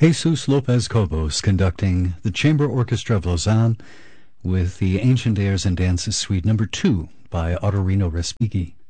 Jesus Lopez Cobos conducting the Chamber Orchestra of Lausanne with the Ancient Airs and Dances Suite No. 2 by Ottorino Respighi.